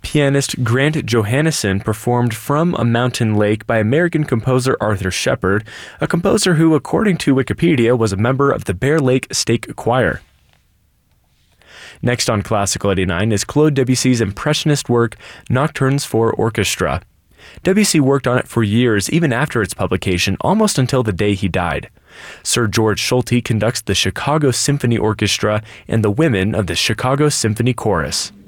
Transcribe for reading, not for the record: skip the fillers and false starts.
Pianist Grant Johannesson performed From a Mountain Lake by American composer Arthur Shepard, a composer who, according to Wikipedia, was a member of the Bear Lake Stake Choir. Next on Classical 89 is Claude Debussy's impressionist work Nocturnes for Orchestra. Debussy worked on it for years, even after its publication, almost until the day he died. Sir George Solti conducts the Chicago Symphony Orchestra and the women of the Chicago Symphony Chorus.